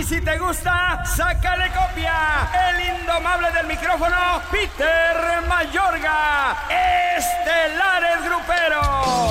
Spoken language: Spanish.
Y si te gusta, sácale copia. El indomable del micrófono, Peter Mayorga. Estelar.